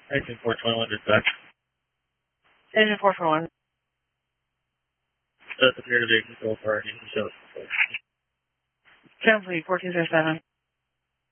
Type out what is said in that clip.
Engine 421 dispatch. Engine 441. Does appear to be a control for engine shows. Translate 1407.